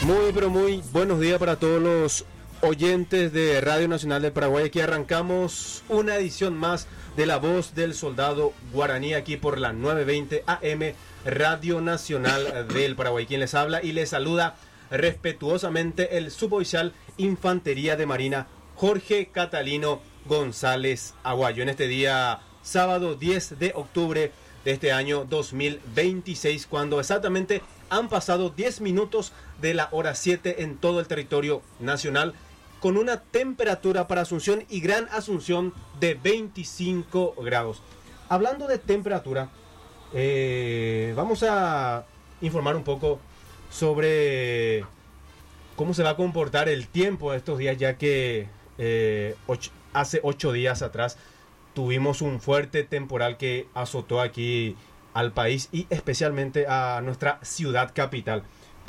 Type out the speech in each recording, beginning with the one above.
Muy, pero muy buenos días para todos los oyentes de Radio Nacional del Paraguay. Aquí arrancamos una edición más de La Voz del Soldado Guaraní, aquí por la 920 AM, Radio Nacional del Paraguay. Quien les habla y les saluda respetuosamente el suboficial Infantería de Marina Jorge Catalino González Aguayo. En este día, sábado 10 de octubre de este año 2026, cuando exactamente han pasado 10 minutos de la hora 7 en todo el territorio nacional, con una temperatura para Asunción y Gran Asunción de 25 grados. Hablando de temperatura, vamos a informar un poco sobre cómo se va a comportar el tiempo estos días, ya que hace 8 días atrás tuvimos un fuerte temporal que azotó aquí al país y especialmente a nuestra ciudad capital.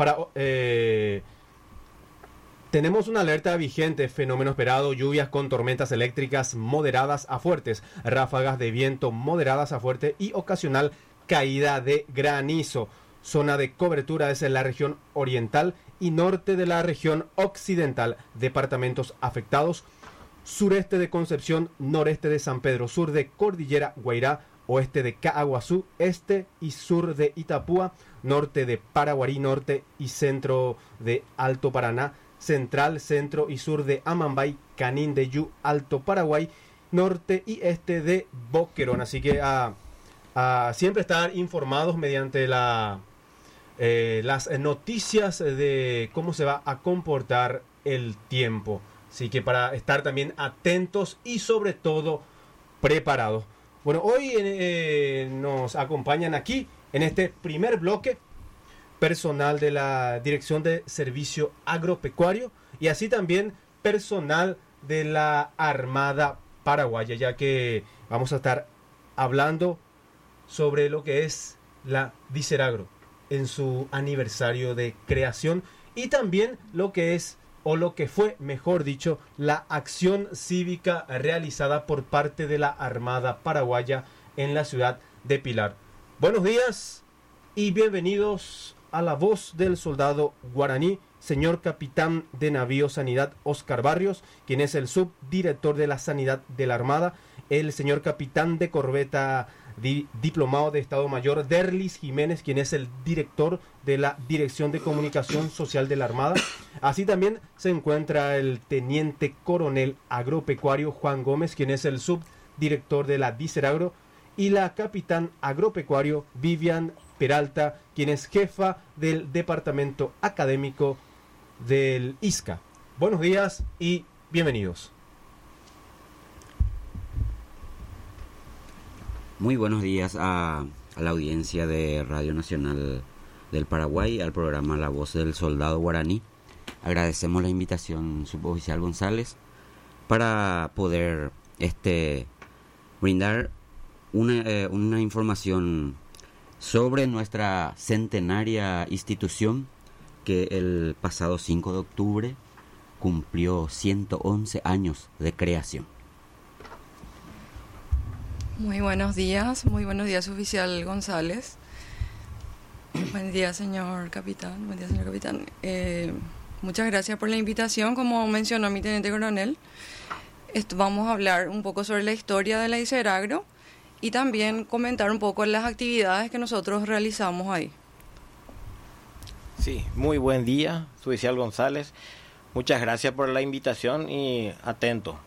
Tenemos una alerta vigente, fenómeno esperado, lluvias con tormentas eléctricas moderadas a fuertes, ráfagas de viento moderadas a fuerte y ocasional caída de granizo. Zona de cobertura es en la región oriental y norte de la región occidental. Departamentos afectados: sureste de Concepción, noreste de San Pedro, sur de Cordillera Guairá, oeste de Caaguazú, este y sur de Itapúa, norte de Paraguarí, norte y centro de Alto Paraná, central, centro y sur de Amambay, Canindeyú, Alto Paraguay, norte y este de Boquerón. Así que siempre estar informados mediante las noticias de cómo se va a comportar el tiempo. Así que para estar también atentos y sobre todo preparados. Bueno, hoy nos acompañan aquí en este primer bloque personal de la Dirección de Servicio Agropecuario y así también personal de la Armada Paraguaya, ya que vamos a estar hablando sobre lo que es la Diceragro en su aniversario de creación y también lo que es, o lo que fue, mejor dicho, la acción cívica realizada por parte de la Armada Paraguaya en la ciudad de Pilar. Buenos días y bienvenidos a La Voz del Soldado Guaraní, señor capitán de navío Sanidad Oscar Barrios, quien es el subdirector de la Sanidad de la Armada, el señor capitán de corbeta diplomado de Estado Mayor Derlis Jiménez, quien es el director de la Dirección de Comunicación Social de la Armada. Así también se encuentra el teniente coronel agropecuario Juan Gómez, quien es el subdirector de la Diceragro, y la capitán agropecuario Vivian Peralta, quien es jefa del departamento académico del ISCA. Buenos días y bienvenidos. Muy buenos días a la audiencia de Radio Nacional del Paraguay, al programa La Voz del Soldado Guaraní. Agradecemos la invitación, suboficial González, para poder brindar una información sobre nuestra centenaria institución que el pasado 5 de octubre cumplió 111 años de creación. Muy buenos días, oficial González. Buen día, señor capitán. Muchas gracias por la invitación. Como mencionó mi teniente coronel, vamos a hablar un poco sobre la historia de la Diceragro y también comentar un poco las actividades que nosotros realizamos ahí. Sí, muy buen día, oficial González. Muchas gracias por la invitación y atento.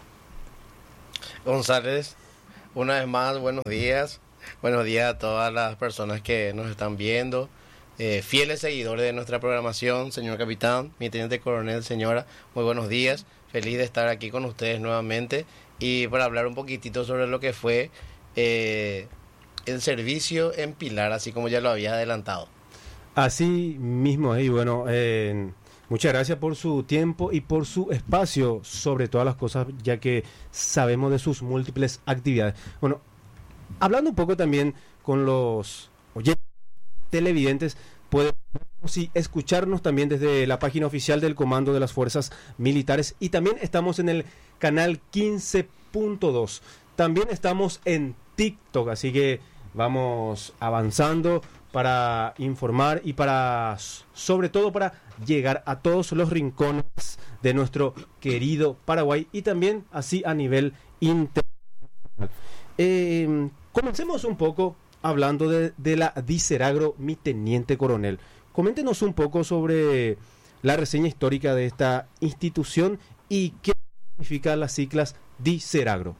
González, una vez más, buenos días. Buenos días a todas las personas que nos están viendo. Fieles seguidores de nuestra programación, señor capitán, mi teniente coronel, señora, muy buenos días. Feliz de estar aquí con ustedes nuevamente y para hablar un poquitito sobre lo que fue el servicio en Pilar, así como ya lo había adelantado. Así mismo, y bueno, muchas gracias por su tiempo y por su espacio sobre todas las cosas, ya que sabemos de sus múltiples actividades. Bueno, hablando un poco también con los oyentes televidentes, pueden escucharnos también desde la página oficial del Comando de las Fuerzas Militares y también estamos en el canal 15.2. También estamos en TikTok, así que vamos avanzando para informar y para, sobre todo, para llegar a todos los rincones de nuestro querido Paraguay y también así a nivel internacional. Comencemos un poco hablando de la Diceragro, mi teniente coronel. Coméntenos un poco sobre la reseña histórica de esta institución y qué significan las siglas Diceragro.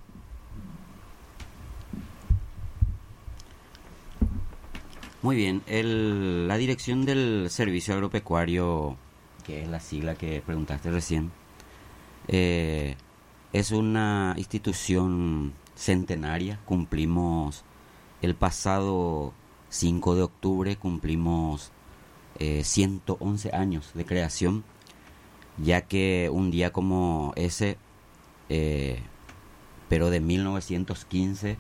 Muy bien, la dirección del Servicio Agropecuario, que es la sigla que preguntaste recién, es una institución centenaria. Cumplimos el pasado 5 de octubre, cumplimos 111 años de creación, ya que un día como ese, pero de 1915,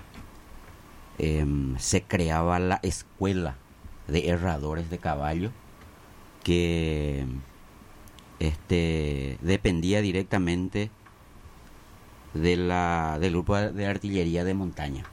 se creaba la Escuela de Herradores de Caballo, que dependía directamente del grupo de artillería de montaña.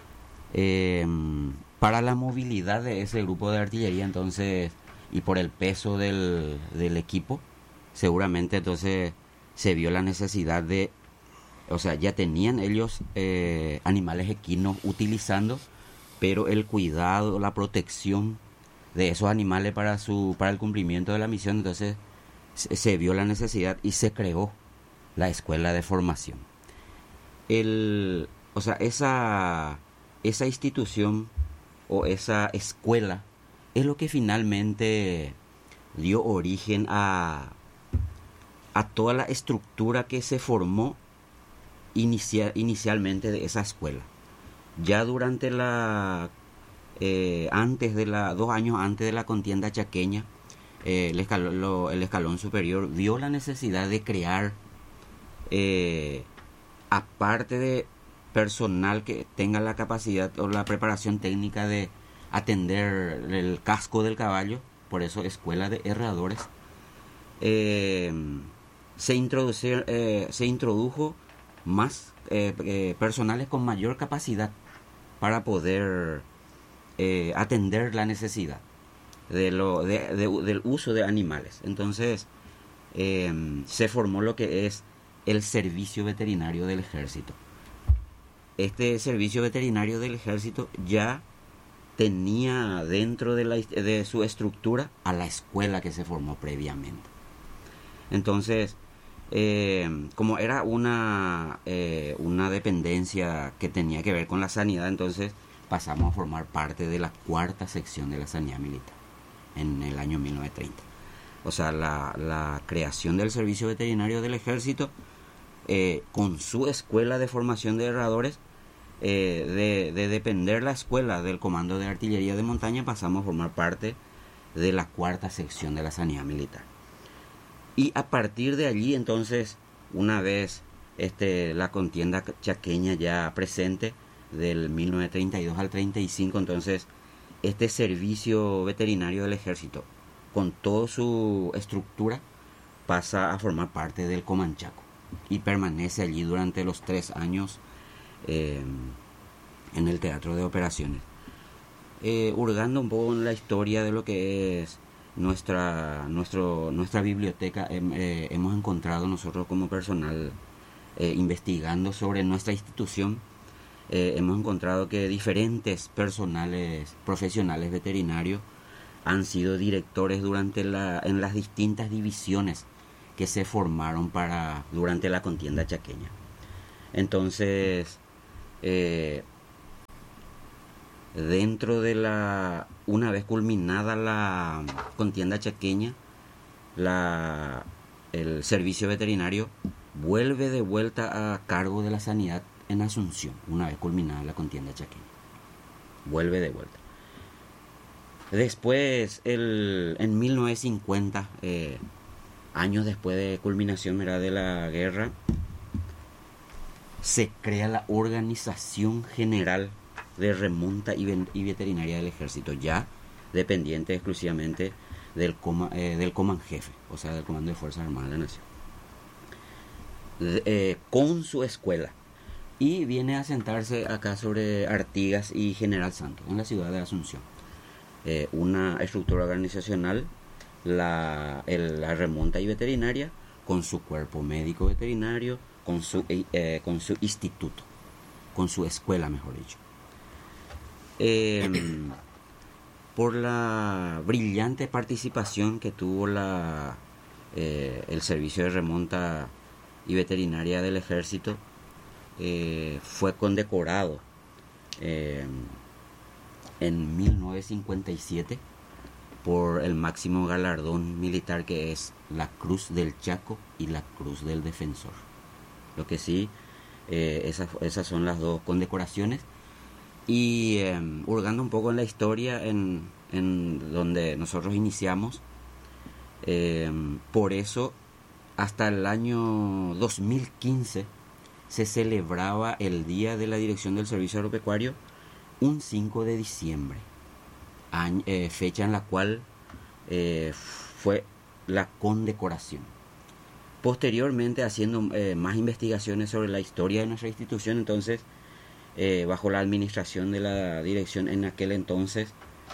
Para la movilidad de ese grupo de artillería, entonces, y por el peso del equipo, seguramente entonces se vio la necesidad de, o sea, ya tenían ellos animales equinos utilizando, pero el cuidado, la protección de esos animales para el cumplimiento de la misión, entonces se vio la necesidad y se creó la escuela de formación. O sea, esa institución o esa escuela es lo que finalmente dio origen a toda la estructura que se formó inicialmente de esa escuela. Ya durante 2 años antes de la contienda chaqueña, el escalón superior vio la necesidad de crear, aparte de personal que tenga la capacidad o la preparación técnica de atender el casco del caballo, por eso escuela de herradores, se introdujo más personales con mayor capacidad para poder atender la necesidad del uso de animales. Entonces se formó lo que es el Servicio Veterinario del Ejército. Este Servicio Veterinario del Ejército ya tenía dentro de su estructura a la escuela que se formó previamente. Entonces, como era una dependencia que tenía que ver con la sanidad, entonces pasamos a formar parte de la 4ª sección de la sanidad militar en el año 1930. O sea, la creación del Servicio Veterinario del Ejército, con su escuela de formación de herradores, de depender la escuela del Comando de Artillería de Montaña, pasamos a formar parte de la 4ª sección de la sanidad militar. Y a partir de allí, entonces, una vez la contienda chaqueña ya presente, del 1932 al 35, entonces este Servicio Veterinario del Ejército, con toda su estructura, pasa a formar parte del Comanchaco y permanece allí durante los 3 años en el teatro de operaciones. Hurgando un poco en la historia de lo que es nuestra biblioteca, hemos encontrado nosotros como personal, investigando sobre nuestra institución, hemos encontrado que diferentes personales profesionales veterinarios han sido directores en las distintas divisiones que se formaron durante la contienda chaqueña. Entonces, dentro de una vez culminada la contienda chaqueña, el servicio veterinario vuelve de vuelta a cargo de la sanidad en Asunción, una vez culminada la contienda chaqueña. Vuelve de vuelta. Después, en 1950, años después de culminación de la guerra, se crea la Organización General de Remonta y Veterinaria del Ejército, ya dependiente exclusivamente del Comanjefe, o sea, del Comando de Fuerzas Armadas de la Nación, con su escuela, y viene a sentarse acá sobre Artigas y General Santos, en la ciudad de Asunción. una estructura organizacional, la remonta y veterinaria, con su cuerpo médico veterinario, con su instituto, con su escuela, mejor dicho. Por la brillante participación que tuvo el servicio de remonta y veterinaria del ejército, fue condecorado en 1957 por el máximo galardón militar, que es la Cruz del Chaco y la Cruz del Defensor. Lo que sí, esas son las dos condecoraciones. Y hurgando un poco en la historia en donde nosotros iniciamos, por eso hasta el año 2015 se celebraba el Día de la Dirección del Servicio Agropecuario un 5 de diciembre, fecha en la cual fue la condecoración. Posteriormente, haciendo más investigaciones sobre la historia de nuestra institución, entonces, bajo la administración de la dirección en aquel entonces,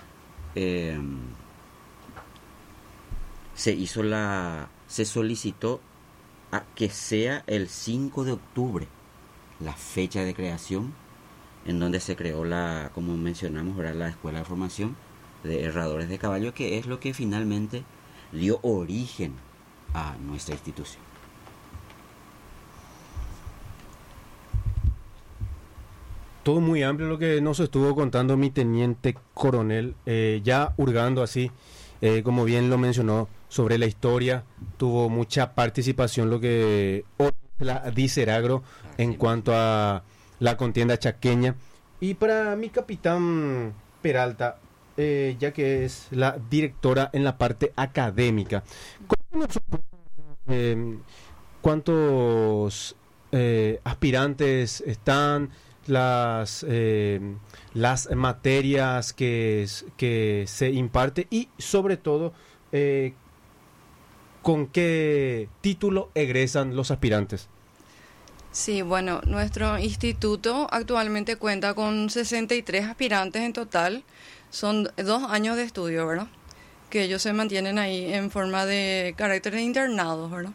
se solicitó a que sea el 5 de octubre la fecha de creación, en donde se creó como mencionamos, ¿verdad?, la Escuela de Formación de Herradores de Caballo, que es lo que finalmente dio origen a nuestra institución. Todo muy amplio lo que nos estuvo contando mi teniente coronel, ya hurgando así, como bien lo mencionó, sobre la historia. Tuvo mucha participación lo que la Diceragro en cuanto a la contienda chaqueña. Y para mi capitán Peralta, ya que es la directora en la parte académica, ¿cuántos aspirantes están? Las materias que se imparte y sobre todo ¿con qué título egresan los aspirantes? Sí, bueno, nuestro instituto actualmente cuenta con 63 aspirantes en total. Son 2 años de estudio, ¿verdad? Que ellos se mantienen ahí en forma de carácter de internados, ¿verdad?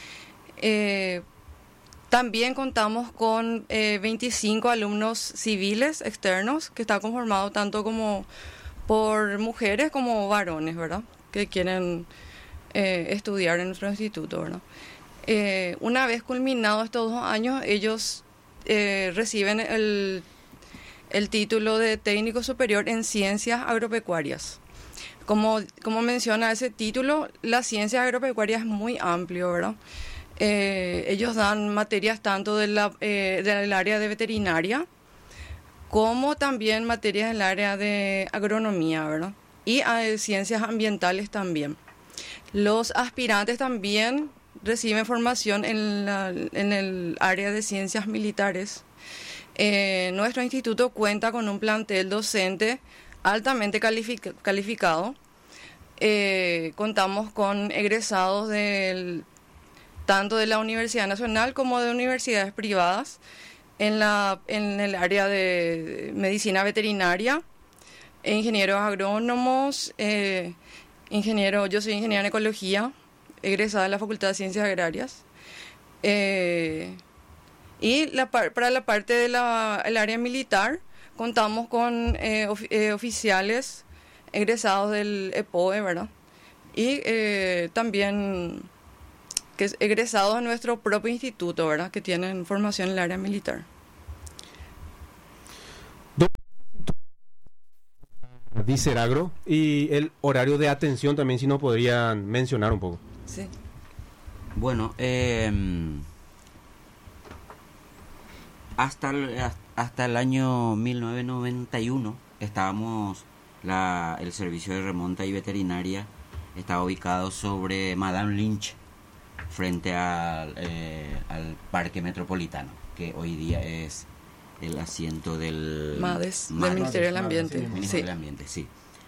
También contamos con 25 alumnos civiles externos, que está conformado tanto como por mujeres como varones, ¿verdad?, que quieren estudiar en nuestro instituto, ¿verdad? Una vez culminados estos 2 años, ellos reciben el título de técnico superior en ciencias agropecuarias. Como menciona ese título, la ciencia agropecuaria es muy amplio, ¿verdad? Ellos dan materias tanto del área de veterinaria como también materias del área de agronomía, ¿verdad? Y ciencias ambientales también. Los aspirantes también reciben formación en el área de ciencias militares. Nuestro instituto cuenta con un plantel docente altamente calificado. Contamos con egresados tanto de la Universidad Nacional como de universidades privadas en el área de medicina veterinaria, ingenieros agrónomos, yo soy ingeniera en ecología, egresada de la Facultad de Ciencias Agrarias. Y para la parte del área militar, contamos con oficiales egresados del EPOE, ¿verdad? Y también egresados de nuestro propio instituto, ¿verdad?, que tienen formación en el área militar. Diceragro, y el horario de atención también, si nos podrían mencionar un poco. Sí. Bueno, hasta el año 1991 estábamos, el servicio de remonta y veterinaria estaba ubicado sobre Madame Lynch, frente al Parque Metropolitano, que hoy día es el asiento del MADES, del Ministerio del Ambiente. Ministerio del Ambiente, sí.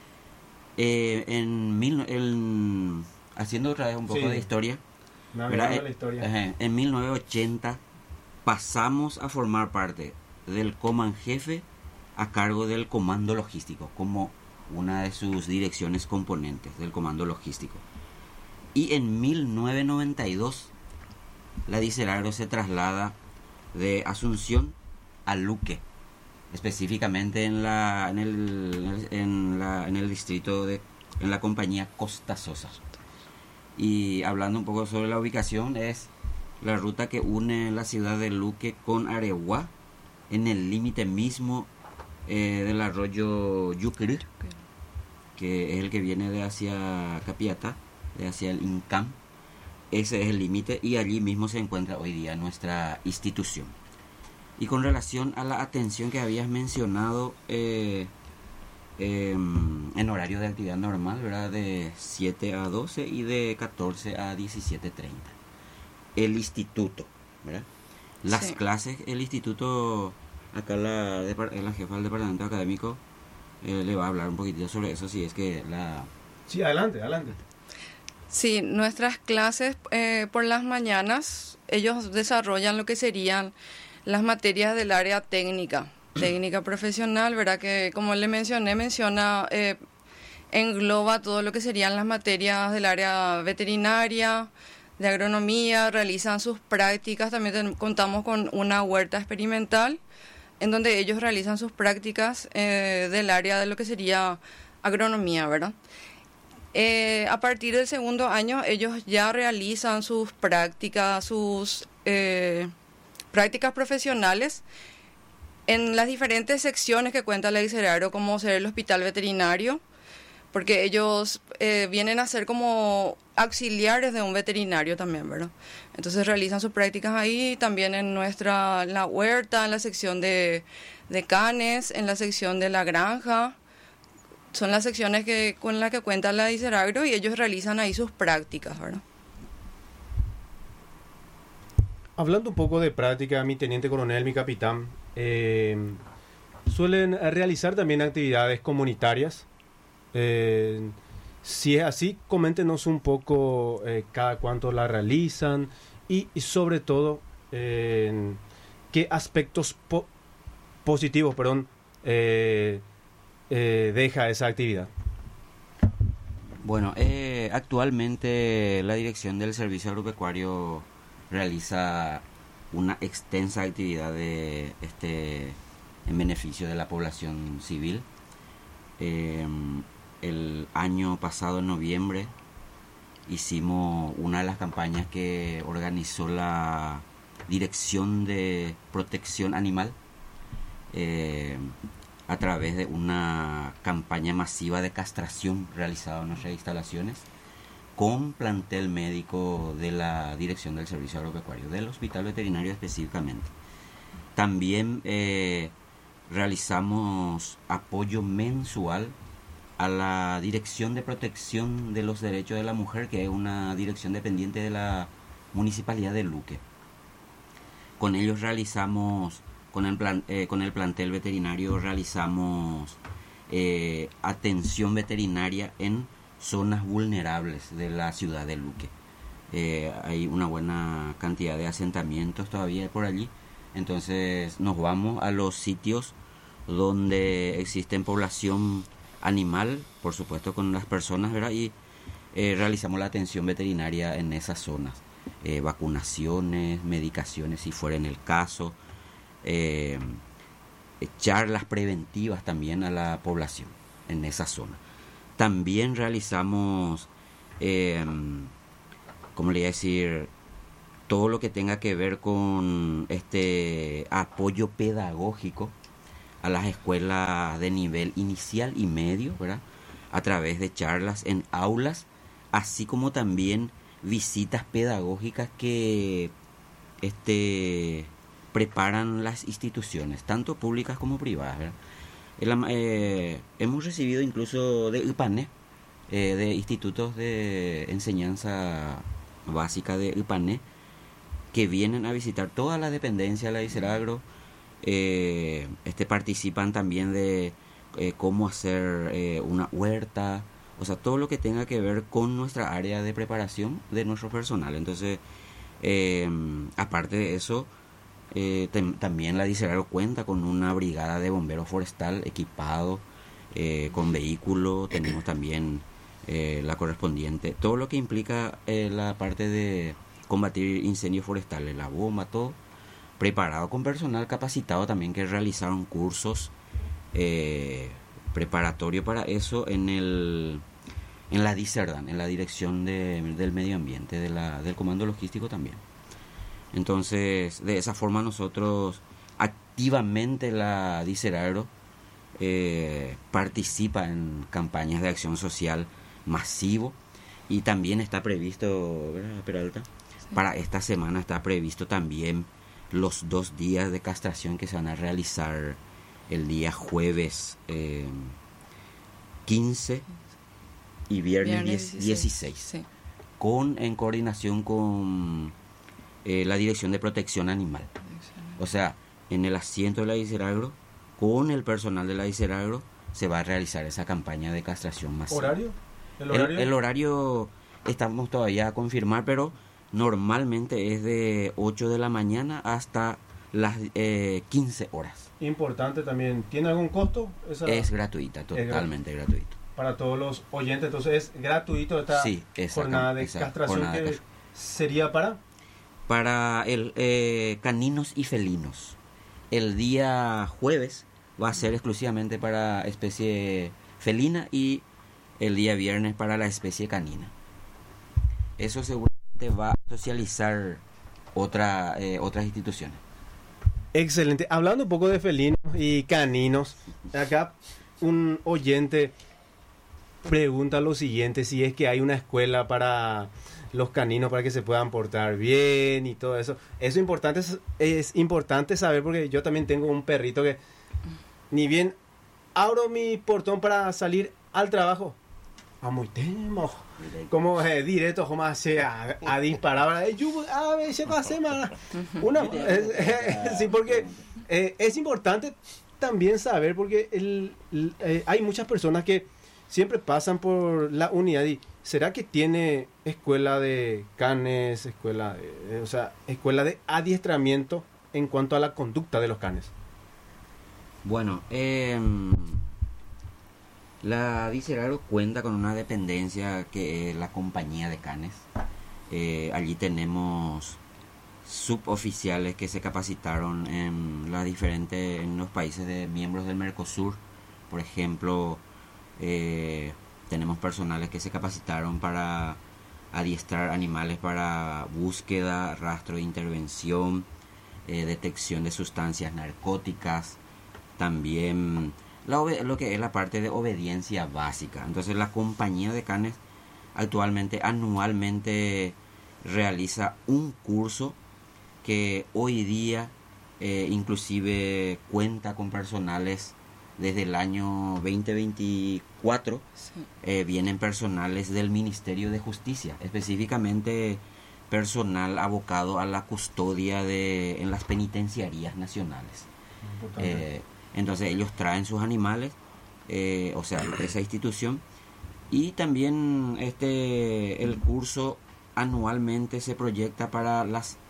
Haciendo otra vez un poco de historia, la historia. En 1980 pasamos a formar parte del Coman Jefe a cargo del Comando Logístico, como una de sus direcciones componentes del comando logístico. Y en 1992 la Diceragro se traslada de Asunción a Luque, específicamente en el distrito en la compañía Costa Sosa. Y hablando un poco sobre la ubicación, es la ruta que une la ciudad de Luque con Areguá, en el límite mismo del arroyo Yucri, que es el que viene de hacia Capiatá, de hacia el Incam. Ese es el límite y allí mismo se encuentra hoy día nuestra institución. Y con relación a la atención que habías mencionado, en horario de actividad normal, ¿verdad? De 7 a 12 y de 14 a 17:30. El instituto, ¿verdad? Las Sí. clases, el instituto, acá la jefa del departamento académico le va a hablar un poquitito sobre eso, si es que la... Sí, adelante, adelante. Sí, nuestras clases por las mañanas, ellos desarrollan lo que serían las materias del área técnica profesional, ¿verdad? Que como le menciona, engloba todo lo que serían las materias del área veterinaria, de agronomía, realizan sus prácticas, también contamos con una huerta experimental, en donde ellos realizan sus prácticas del área de lo que sería agronomía, ¿verdad? A partir del segundo año ellos ya realizan sus prácticas, prácticas profesionales en las diferentes secciones que cuenta la Diceragro, como ser el hospital veterinario, porque ellos vienen a ser como auxiliares de un veterinario también, ¿verdad? Entonces realizan sus prácticas ahí, también en la huerta, en la sección de canes, en la sección de la granja. Son las secciones con las que cuenta la Diceragro y ellos realizan ahí sus prácticas, ¿verdad? Hablando un poco de práctica, mi teniente coronel, mi capitán, suelen realizar también actividades comunitarias. Si es así, coméntenos un poco cada cuánto la realizan y sobre todo qué aspectos positivos, deja esa actividad. Bueno, actualmente la dirección del Servicio Agropecuario realiza una extensa actividad en beneficio de la población civil. El año pasado, en noviembre, hicimos una de las campañas que organizó la Dirección de Protección Animal a través de una campaña masiva de castración realizada en nuestras instalaciones con plantel médico de la Dirección del Servicio Agropecuario, del Hospital Veterinario específicamente. También realizamos apoyo mensual a la Dirección de Protección de los Derechos de la Mujer, que es una dirección dependiente de la Municipalidad de Luque. Con ellos realizamos, con el plantel veterinario, realizamos atención veterinaria en zonas vulnerables de la ciudad de Luque. Hay una buena cantidad de asentamientos todavía por allí, entonces nos vamos a los sitios donde existen población animal, por supuesto con las personas, ¿verdad? Y realizamos la atención veterinaria en esas zonas, vacunaciones, medicaciones si fuera en el caso, charlas preventivas también a la población en esa zona. También realizamos, ¿cómo le voy a decir? Todo lo que tenga que ver con apoyo pedagógico a las escuelas de nivel inicial y medio, ¿verdad? A través de charlas en aulas, así como también visitas pedagógicas que preparan las instituciones, tanto públicas como privadas, ¿verdad? Hemos recibido incluso de IPANE, de institutos de enseñanza básica de IPANE, que vienen a visitar toda la dependencia de la Diceragro. Participan también de cómo hacer una huerta, o sea, todo lo que tenga que ver con nuestra área de preparación de nuestro personal. Entonces, aparte de eso, también la Diceragro cuenta con una brigada de bomberos forestal equipado con vehículo, tenemos también la correspondiente, todo lo que implica la parte de combatir incendios forestales, la bomba, todo preparado con personal capacitado también, que realizaron cursos preparatorios para eso en la DICERDAN, en la Dirección del Medio Ambiente, del Comando Logístico también. Entonces, de esa forma nosotros activamente la DICERAGRO participa en campañas de acción social masivo, y también está previsto, ¿verdad, Peralta? Sí. Para esta semana está previsto también los 2 días de castración que se van a realizar el día jueves 15 y viernes 16, sí. En coordinación con la Dirección de Protección Animal. O sea, en el asiento de la DICERAGRO, con el personal de la DICERAGRO, se va a realizar esa campaña de castración masiva. ¿Horario? El horario estamos todavía a confirmar, pero normalmente es de 8 de la mañana hasta las 15 horas. Importante también, ¿tiene algún costo? Es gratuita, totalmente gratuito. Para todos los oyentes, entonces es gratuito esta jornada de castración, que sería para caninos y felinos. El día jueves va a ser exclusivamente para especie felina y el día viernes para la especie canina. Eso seguramente va a socializar otras instituciones. Excelente. Hablando un poco de felinos y caninos, acá un oyente pregunta lo siguiente: si es que hay una escuela para los caninos para que se puedan portar bien y todo eso. Eso es importante saber, porque yo también tengo un perrito que ni bien abro mi portón para salir al trabajo, muy temo, como directo, como a disparar, sí, porque es importante también saber, porque hay muchas personas que siempre pasan por la unidad y ¿será que tiene escuela de canes, escuela de adiestramiento en cuanto a la conducta de los canes? Bueno, la DICERAGRO cuenta con una dependencia que es la compañía de canes. Allí tenemos suboficiales que se capacitaron en los países de miembros del Mercosur. Por ejemplo, tenemos personales que se capacitaron para adiestrar animales para búsqueda, rastro de intervención, detección de sustancias narcóticas, también lo que es la parte de obediencia básica. Entonces la compañía de canes anualmente realiza un curso que hoy día inclusive cuenta con personales. Desde el año 2024 sí. Vienen personales del Ministerio de Justicia, específicamente personal abocado a la custodia en las penitenciarías nacionales. Entonces ellos traen sus animales, esa institución, y también el curso anualmente se proyecta para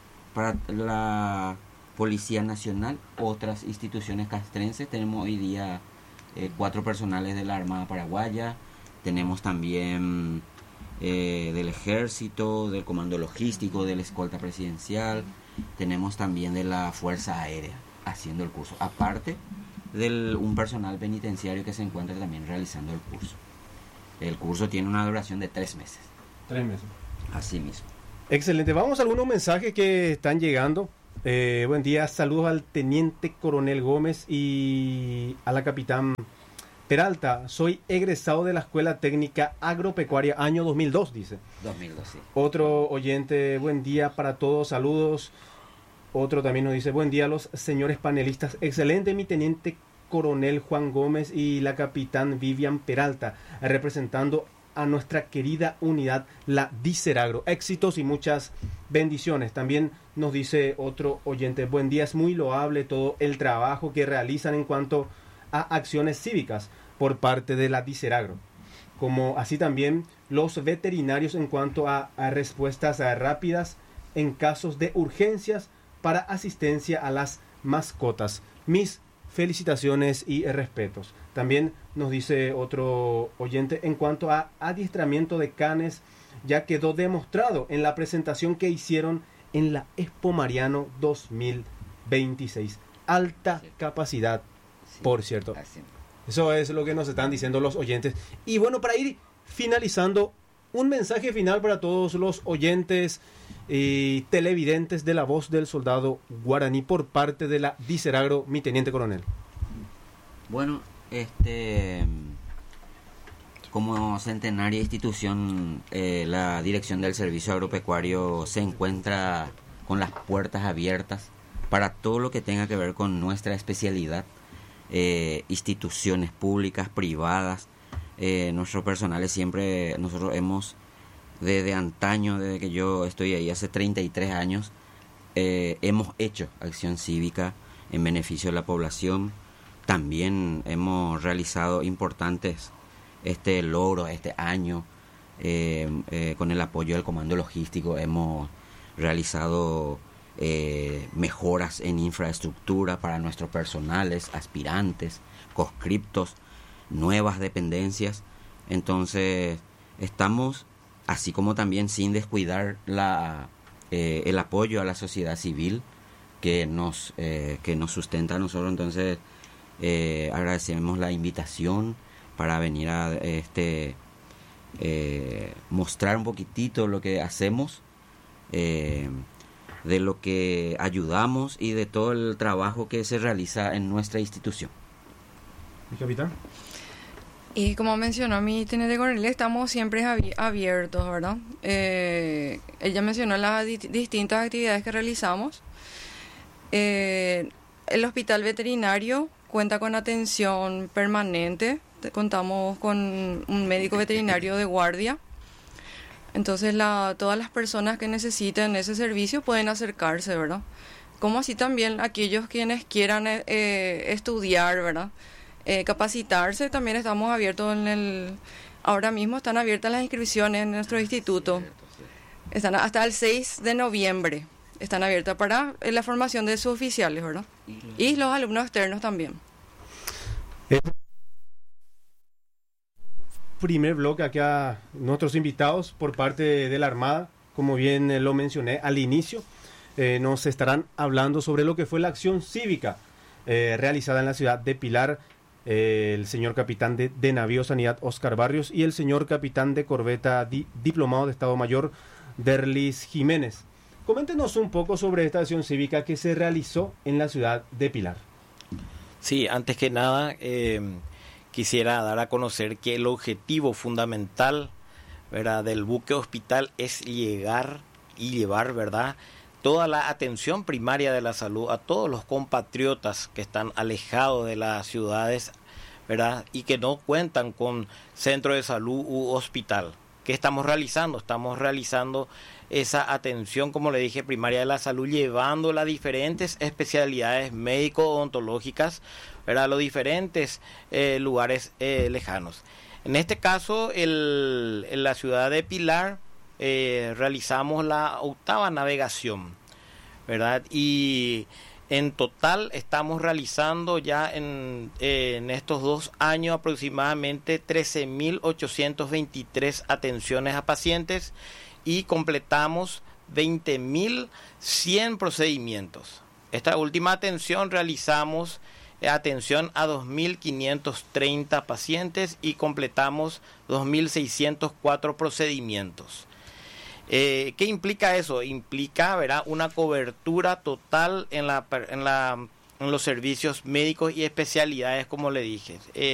la Policía Nacional, otras instituciones castrenses. Tenemos hoy día 4 personales de la Armada Paraguaya, tenemos también del Ejército, del Comando Logístico, de la Escolta Presidencial, tenemos también de la Fuerza Aérea haciendo el curso, aparte de un personal penitenciario que se encuentra también realizando el curso. El curso tiene una duración de 3 meses. 3 meses. Así mismo. Excelente. Vamos a algunos mensajes que están llegando. Buen día, saludos al Teniente Coronel Gómez y a la Capitán Peralta. Soy egresado de la Escuela Técnica Agropecuaria año 2002, dice. 2002, sí. Otro oyente: buen día para todos, saludos. Otro también nos dice: buen día a los señores panelistas. Excelente, mi Teniente Coronel Juan Gómez y la Capitán Vivian Peralta, representando a nuestra querida unidad, la DICERAGRO. Éxitos y muchas bendiciones. También nos dice otro oyente: buen día, es muy loable todo el trabajo que realizan en cuanto a acciones cívicas por parte de la DICERAGRO, como así también los veterinarios en cuanto a respuestas rápidas en casos de urgencias para asistencia a las mascotas. Mis felicitaciones y respetos. También nos dice otro oyente, en cuanto a adiestramiento de canes, ya quedó demostrado en la presentación que hicieron en la Expo Mariano 2026. Alta capacidad, por cierto. Eso es lo que nos están diciendo los oyentes. Y bueno, para ir finalizando, un mensaje final para todos los oyentes y televidentes de La Voz del Soldado Guaraní por parte de la Diceragro, mi teniente coronel. Bueno, como centenaria institución, la Dirección del Servicio Agropecuario se encuentra con las puertas abiertas para todo lo que tenga que ver con nuestra especialidad, instituciones públicas, privadas. Nuestro personal siempre, nosotros hemos, desde antaño, desde que yo estoy ahí hace 33 años, hemos hecho acción cívica en beneficio de la población. También hemos realizado importantes logros este año, con el apoyo del Comando Logístico hemos realizado mejoras en infraestructura para nuestros personales, aspirantes, conscriptos, nuevas dependencias. Entonces estamos, así como también sin descuidar el apoyo a la sociedad civil que nos sustenta a nosotros. Entonces agradecemos la invitación para venir a mostrar un poquitito lo que hacemos, de lo que ayudamos y de todo el trabajo que se realiza en nuestra institución. ¿Mi capitán? Y como mencionó mi teniente coronel, estamos siempre abiertos, ¿verdad? Ella mencionó las distintas actividades que realizamos. El hospital veterinario cuenta con atención permanente. Contamos con un médico veterinario de guardia. Entonces todas las personas que necesiten ese servicio pueden acercarse, ¿verdad? Como así también aquellos quienes quieran estudiar, ¿verdad? Capacitarse, también estamos abiertos ahora mismo están abiertas las inscripciones en nuestro instituto. Están hasta el 6 de noviembre. Están abiertas para la formación de sus oficiales, ¿verdad? Y los alumnos externos también. Primer bloque aquí a nuestros invitados por parte de la Armada, como bien lo mencioné al inicio, nos estarán hablando sobre lo que fue la acción cívica realizada en la ciudad de Pilar, el señor capitán de Navío Sanidad Oscar Barrios y el señor capitán de corbeta diplomado de Estado Mayor Derlis Jiménez. Coméntenos un poco sobre esta acción cívica que se realizó en la ciudad de Pilar. Sí, antes que nada quisiera dar a conocer que el objetivo fundamental, ¿verdad?, del buque hospital es llevar, ¿verdad?, toda la atención primaria de la salud a todos los compatriotas que están alejados de las ciudades, ¿verdad?, y que no cuentan con centro de salud u hospital. ¿Qué estamos realizando? Estamos realizando esa atención, como le dije, primaria de la salud, llevando las diferentes especialidades médico-odontológicas, ¿verdad?, a los diferentes lugares lejanos. En este caso, en la ciudad de Pilar, realizamos la 8ª navegación, ¿verdad? Y en total estamos realizando ya en estos 2 años aproximadamente 13.823 atenciones a pacientes y completamos 20.100 procedimientos. Esta última atención realizamos atención a 2.530 pacientes y completamos 2.604 procedimientos. ¿Qué implica eso? Implica, ¿verdad?, una cobertura total en los servicios médicos y especialidades, como le dije.